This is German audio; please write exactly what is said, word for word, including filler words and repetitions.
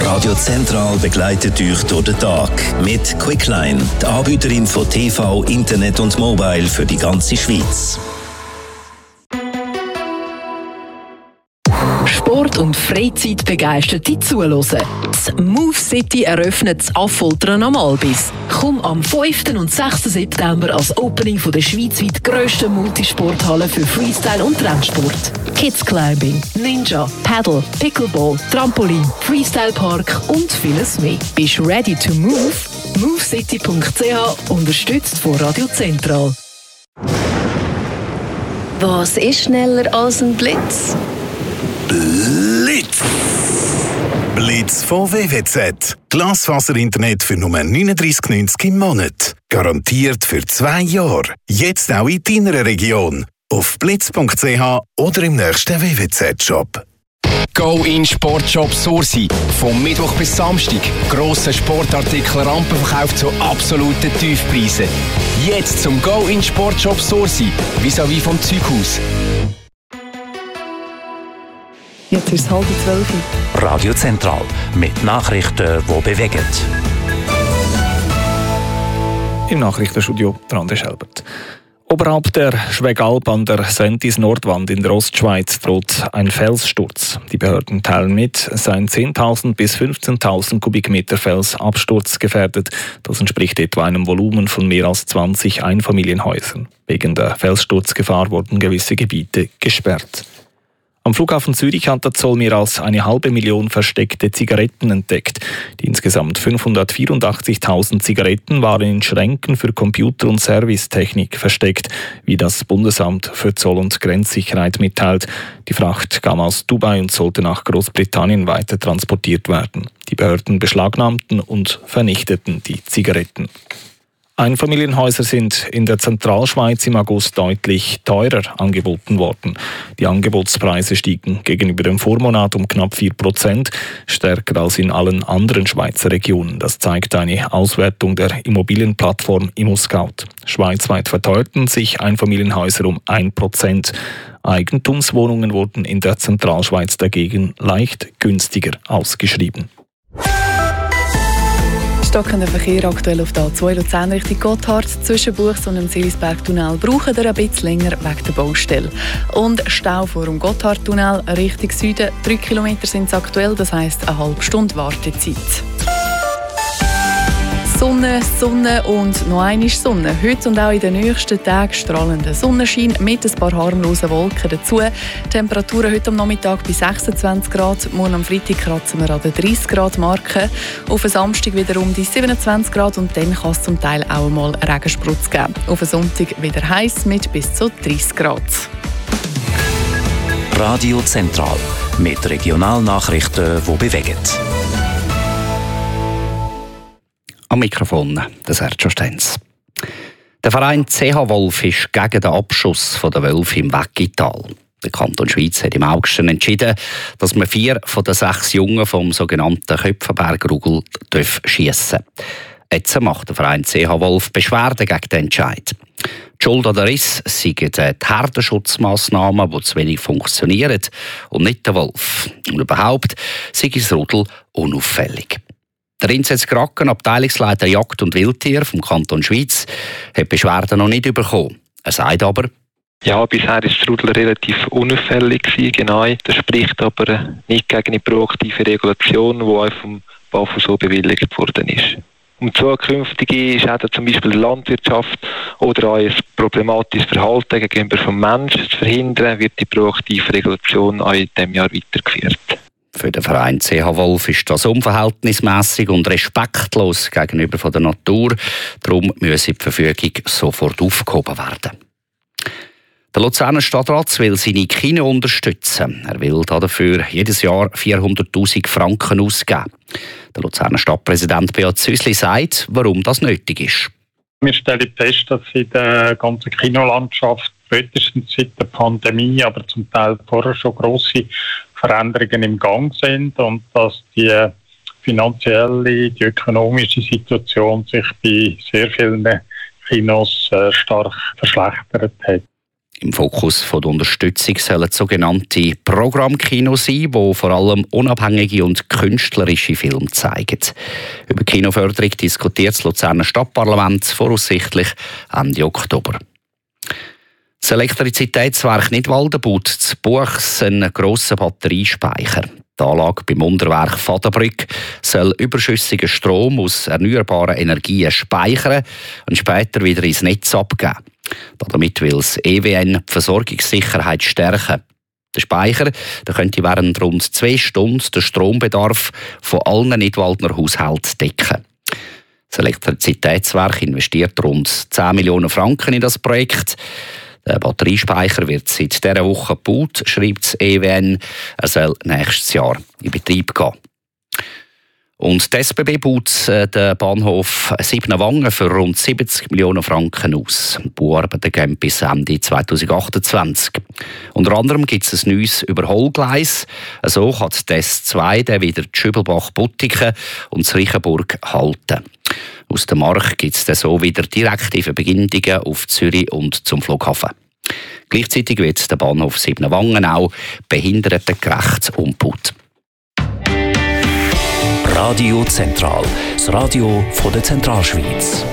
Radio Zentral begleitet euch durch den Tag mit Quickline, die Anbieterin von T V, Internet und Mobile für die ganze Schweiz. Sport und Freizeit begeisterte zuhören. Das Move City eröffnet das Affoltern am Albis. Komm am fünften und sechsten September als Opening der schweizweit grössten Multisporthalle für Freestyle und Rennsport. Kids Climbing, Ninja, Paddle, Pickleball, Trampolin, Freestyle Park und vieles mehr. Bist ready to move? movecity punkt c h unterstützt von Radio Zentral. Was ist schneller als ein Blitz? Blitz! Blitz von W W Z. Glasfaser-Internet für nur neununddreissig neunzig im Monat. Garantiert für zwei Jahre. Jetzt auch in deiner Region. Auf blitz punkt c h oder im nächsten W W Z-Shop. Go in Sportshop Sursi. Vom Mittwoch bis Samstag. Grosse Sportartikel Rampenverkauf zu absoluten Tiefpreisen. Jetzt zum Go in Sportshop Sursi. Vis-à-vis vom Zeughaus. Jetzt ist es halb zwölf. Radio Zentral mit Nachrichten, die bewegen. Im Nachrichtenstudio Rande Schelbert. Oberhalb der Schwegalp an der Sentis-Nordwand in der Ostschweiz droht ein Felssturz. Die Behörden teilen mit, es seien zehntausend bis fünfzehntausend Kubikmeter Fels absturzgefährdet. Das entspricht etwa einem Volumen von mehr als zwanzig Einfamilienhäusern. Wegen der Felssturzgefahr wurden gewisse Gebiete gesperrt. Am Flughafen Zürich hat der Zoll mehr als eine halbe Million versteckte Zigaretten entdeckt. Die insgesamt fünfhundertvierundachtzigtausend Zigaretten waren in Schränken für Computer- und Servicetechnik versteckt, wie das Bundesamt für Zoll- und Grenzsicherheit mitteilt. Die Fracht kam aus Dubai und sollte nach Großbritannien weiter transportiert werden. Die Behörden beschlagnahmten und vernichteten die Zigaretten. Einfamilienhäuser sind in der Zentralschweiz im August deutlich teurer angeboten worden. Die Angebotspreise stiegen gegenüber dem Vormonat um knapp vier Prozent, stärker als in allen anderen Schweizer Regionen. Das zeigt eine Auswertung der Immobilienplattform ImmoScout. Schweizweit verteuerten sich Einfamilienhäuser um ein Prozent. Eigentumswohnungen wurden in der Zentralschweiz dagegen leicht günstiger ausgeschrieben. Stockender Verkehr aktuell auf der A zwei Luzern Richtung Gotthard. Zwischen Buchs und dem Silisberg-Tunnel brauchen wir ein bisschen länger wegen der Baustelle. Und Stau vor dem Gotthard-Tunnel Richtung Süden. Drei Kilometer sind es aktuell, das heisst eine halbe Stunde Wartezeit. Sonne, Sonne und noch einmal Sonne. Heute und auch in den nächsten Tagen strahlender Sonnenschein mit ein paar harmlosen Wolken dazu. Temperaturen heute am Nachmittag bei sechsundzwanzig Grad. Morgen am Freitag kratzen wir an der dreißig Grad Marke. Auf den Samstag wieder um die siebenundzwanzig Grad und dann kann es zum Teil auch einmal Regensprutz geben. Auf den Sonntag wieder heiß mit bis zu dreißig Grad. Radio Zentral mit Regionalnachrichten, die bewegen. Am Mikrofon der Sergio Stenz. Der Verein C H Wolf ist gegen den Abschuss der Wölfe im Weggital. Der Kanton Schweiz hat im August entschieden, dass man vier von den sechs Jungen vom sogenannten Köpfenberg-Rugel schiessen darf. Jetzt macht der Verein C H Wolf Beschwerde gegen den Entscheid. Die Schuld an der Riss sind die Herdenschutzmassnahmen, die zu wenig funktionieren, und nicht der Wolf. Und überhaupt sei das Rudel unauffällig. Der Insetz Gracken, Abteilungsleiter Jagd und Wildtier vom Kanton Schweiz, hat Beschwerden noch nicht bekommen. Er sagt aber: Ja, bisher war das Rudel relativ unauffällig, genau. Das spricht aber nicht gegen eine proaktive Regulation, die auch vom B A F U so bewilligt worden ist. Um zukünftige ist auch zum Beispiel der Landwirtschaft oder auch ein problematisches Verhalten gegenüber vom Menschen zu verhindern, wird die proaktive Regulation auch in diesem Jahr weitergeführt. Für den Verein C H Wolf ist das unverhältnismäßig und respektlos gegenüber der Natur. Darum müsse die Verfügung sofort aufgehoben werden. Der Luzerner Stadtrat will seine Kino unterstützen. Er will dafür jedes Jahr vierhunderttausend Franken ausgeben. Der Luzerner Stadtpräsident Beat Züsli sagt, warum das nötig ist. Wir stellen fest, dass in der ganzen Kinolandschaft spätestens seit der Pandemie, aber zum Teil vorher schon grosse Veränderungen im Gang sind und dass die finanzielle, die ökonomische Situation sich bei sehr vielen Kinos äh, stark verschlechtert hat. Im Fokus der Unterstützung sollen sogenannte Programmkinos sein, die vor allem unabhängige und künstlerische Filme zeigen. Über Kinoförderung diskutiert das Luzerner Stadtparlament voraussichtlich Ende Oktober. Das Elektrizitätswerk Nidwalden baut zu Buchs einen grossen Batteriespeicher. Die Anlage beim Unterwerk Vadenbrück soll überschüssigen Strom aus erneuerbaren Energien speichern und später wieder ins Netz abgeben. Damit will das E W N die Versorgungssicherheit stärken. Der Speicher der könnte während rund zwei Stunden den Strombedarf von allen Nidwaldner Haushalten decken. Das Elektrizitätswerk investiert rund zehn Millionen Franken in das Projekt. Der Batteriespeicher wird seit dieser Woche gebaut, schreibt das E W N. Er soll nächstes Jahr in Betrieb gehen. Und die S B B baut den Bahnhof Siebenwangen für rund siebzig Millionen Franken aus. Die Bauarbeiten gehen bis Ende zwanzig achtundzwanzig. Unter anderem gibt es ein neues Überholgleis. So kann die S zwei dann wieder die Schübelbach-Buttiken und das Reichenburg halten. Aus der Mark gibt es dann so wieder direkte Verbindungen auf Zürich und zum Flughafen. Gleichzeitig wird der Bahnhof Siebenwangen auch behindertengerecht umgebaut. Radio Zentral, das Radio von der Zentralschweiz.